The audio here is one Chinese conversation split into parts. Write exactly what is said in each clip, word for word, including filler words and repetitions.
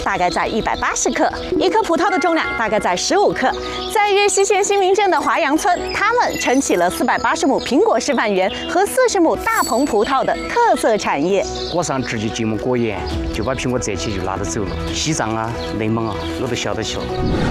大概在一百八十克，一颗葡萄的重量大概在十五克。在粤西县新民镇的华阳村，他们撑起了四百八十亩苹果示范园和四十亩大棚葡萄的特色产业。 果上直接浸没果园，就把苹果摘起就拿着走了。西藏啊、内蒙啊，我都晓得去了。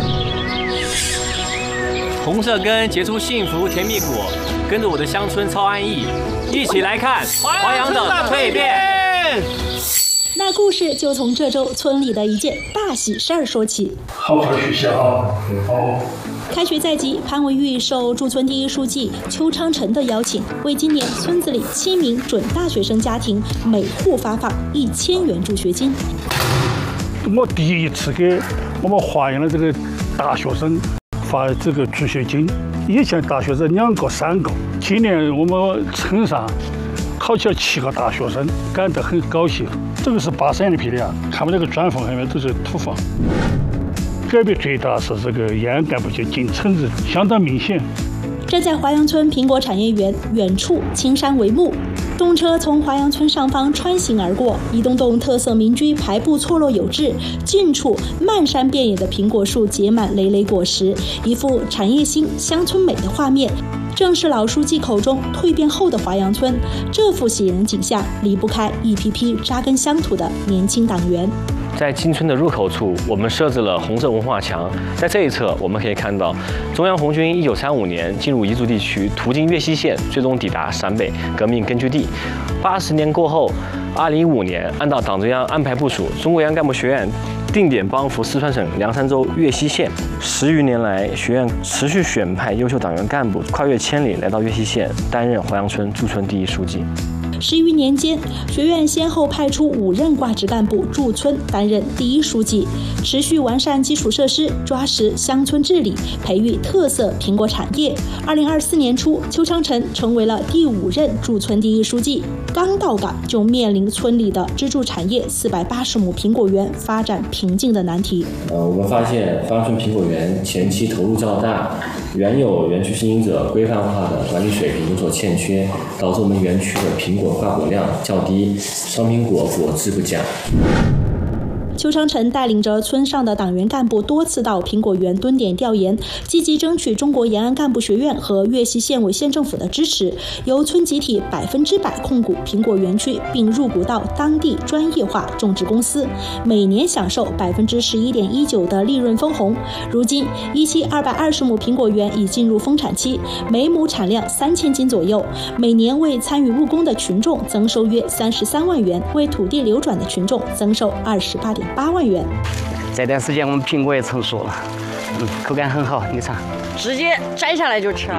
红色根结出幸福甜蜜果，跟着我的乡村超安逸，一起来看华阳的蜕变。 那故事就从这周村里的一件大喜事儿说起。 好好学习啊！好。 开学在即，潘文玉受驻村第一书记邱昌成的邀请，为今年村子里七名准大学生家庭每户发放一千元助学金。 我第一次给我们华阳的这个大学生发这个助学金，以前大学生两个、三个，今年我们村上考起了七个大学生，感到很高兴。这个是八三年批的啊，看我这个砖缝上面都是土房。改变最大是这个延安干部就进村子相当明显。 站在华阳村苹果产业园，远处青山为幕，动车从华阳村上方穿行而过，一栋栋特色民居排布错落有致，近处漫山遍野的苹果树结满累累果实，一幅产业兴、乡村美的画面。正是老书记口中蜕变后的华阳村。这幅喜人景象离不开一批批扎根乡土的年轻党员。 在新村的入口处，我们设置了红色文化墙。在这一侧，我们可以看到中央红军一九三五年进入彝族地区，途经粤西县，最终抵达陕北革命根据地。八十年过后，二零一五年，按照党中央安排部署，中国延安干部学院定点帮扶四川省凉山州粤西县。十余年来，学院持续选派优秀党员干部，跨越千里来到粤西县，担任华阳村驻村第一书记。 十余年间，学院先后派出五任挂职干部驻村担任第一书记，持续完善基础设施，抓实乡村治理，培育特色苹果产业。二零二四年初，邱昌成成为了第五任驻村第一书记，刚到岗就面临村里的支柱产业四百八十亩苹果园发展瓶颈的难题。 呃，我们发现华阳村苹果园前期投入较大，原有园区经营者规范化的管理水平有所欠缺，导致我们园区的苹果挂果量较低，双苹果果质不佳。 邱昌成带领着村上的党员干部多次到苹果园蹲点调研，积极争取中国延安干部学院和粤西县委县政府的支持，由村集体百分之百控股苹果园区，并入股到当地专业化种植公司，每年享受百分之十一点一九的利润分红。如今，一期二百二十亩苹果园已进入丰产期，每亩产量三千斤左右，每年为参与务工的群众增收约三十三万元，为土地流转的群众增收二十八点八万元。 这段时间我们苹果也成熟了，嗯，口感很好，你尝。 直接摘下来就吃了。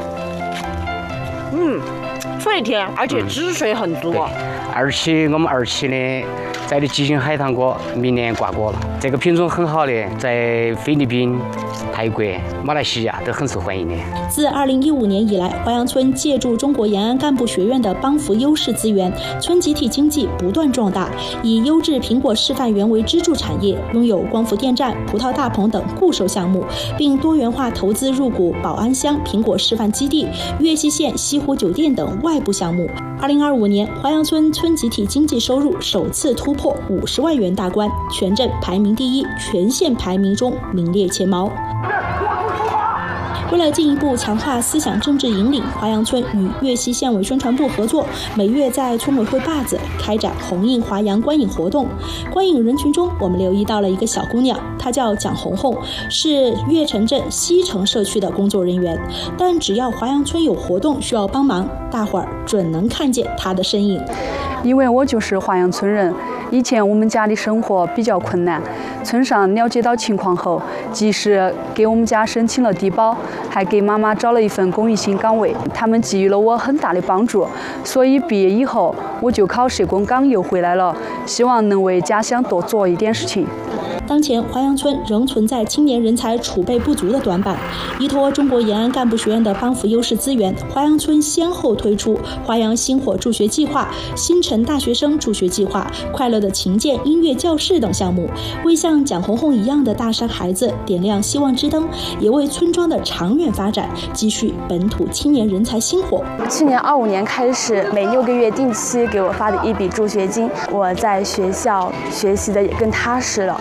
嗯，脆甜，而且汁水很多。 二期我们二期的摘的吉星海棠果，明年挂果了。这个品种很好的，在菲律宾、泰国、马来西亚都很受欢迎的。 自二零一五年以来，华阳村借助中国延安干部学院的帮扶优势资源，村集体经济不断壮大，以优质苹果示范园为支柱产业，拥有光伏电站、葡萄大棚等固收项目，并多元化投资入股宝安乡苹果示范基地、粤西县西湖酒店等外部项目。二零二五年，华阳村村集体经济收入首次突破五十万元大关，全镇排名第一，全县排名中名列前茅。为了进一步强化思想政治引领，华阳村与粤西县委宣传部合作，每月在村委会坝子开展红印华阳观影活动。观影人群中，我们留意到了一个小姑娘，她叫蒋红红，是岳城镇西城社区的工作人员。但只要华阳村有活动需要帮忙，大伙儿准能看见她的身影。 因为我就是华阳村人，以前我们家的生活比较困难，村上了解到情况后，及时给我们家申请了低保，还给妈妈找了一份公益性岗位，他们给予了我很大的帮助，所以毕业以后我就考社工岗又回来了，希望能为家乡多做一点事情。 当前华阳村仍存在青年人才储备不足的短板，依托中国延安干部学院的帮扶优势资源，华阳村先后推出华阳星火助学计划、新城大学生助学计划、快乐的琴键音乐教室等项目，为像蒋红红一样的大山孩子点亮希望之灯，也为村庄的长远发展积蓄本土青年人才星火。 去年二五年开始，每六个月定期给我发的一笔助学金，我在学校学习的也更踏实了。